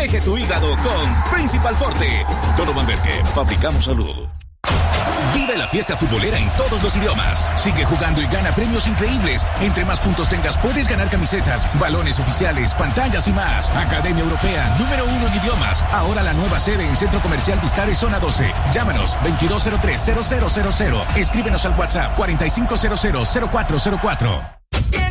Protege tu hígado con Principal Forte. Donovan Berger, fabricamos salud. Vive la fiesta futbolera en todos los idiomas. Sigue jugando y gana premios increíbles. Entre más puntos tengas, puedes ganar camisetas, balones oficiales, pantallas y más. Academia Europea, número 1 en idiomas. Ahora la nueva sede en Centro Comercial Vistares, Zona 12. Llámanos 2203-0000. Escríbenos al WhatsApp 4500-0404.